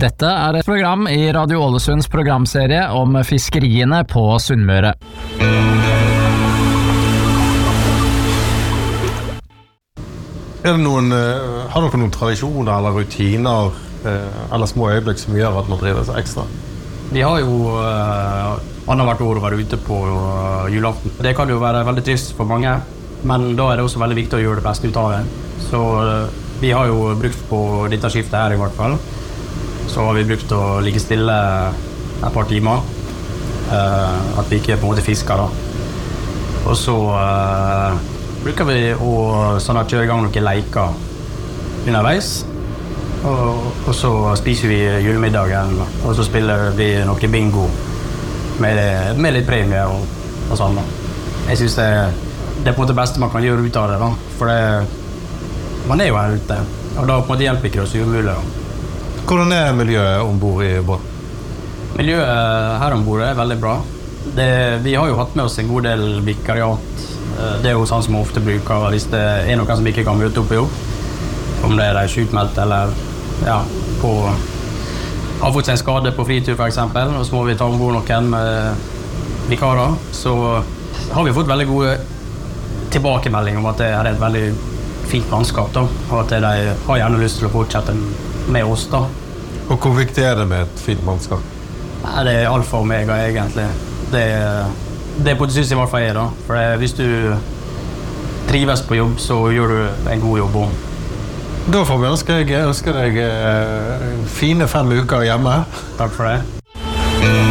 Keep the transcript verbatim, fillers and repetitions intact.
Dette er et program i Radio Ålesunds programserie om fiskeriene på Sunnmøre. Er det noen, har dere noen tradisjoner eller rutiner eller små øyeblikk som gjør at man driver seg ekstra? Vi har jo uh, annethvert år å være ute på uh, julaften. Det kan jo være veldig trist for mange, men da er det også veldig viktig å gjøre det beste ut av det. Så uh, vi har jo brukt på dette skiftet her i hvert fall, så har vi brukt å ligge stille et par timer, uh, at vi ikke på en måte fisker da. Og så uh, bruker vi å sånn at kjøre i gang noen leker underveis. Og, og så spiser vi julemiddagen, og så spiller vi noe bingo med, med litt premie og, og sånn. Jeg synes det, det er på en måte det beste man kan gjøre ut av det, da. For det, man er jo her ute, og da på en måte hjelper ikke det så umulig. Da. Hvordan er miljøet ombord i båten? Miljøet her ombord er veldig bra. Det, vi har jo hatt med oss en god del vikariat. Det er jo sånn som vi ofte bruker hvis det er noen som ikke kan møte opp på jobb. Om det er de skjutmeldt eller ja, på, har fått seg en skade på fritur for eksempel, og så må vi ta ombord noen med vikarer, så har vi fått veldig gode tilbakemeldinger om at det er et veldig fint mannskap da, og at de har gjerne lyst til å fortsette med oss da. Og hvor viktig er det med et fint mannskap? Nei, det er alfa og omega egentlig. Det, det på det synes jeg i hvert fall er da, for det, hvis du trives på jobb, så gjør du en god jobb også. Da får vi ønske deg, ønske deg fine fem uker hjemme. Takk for det.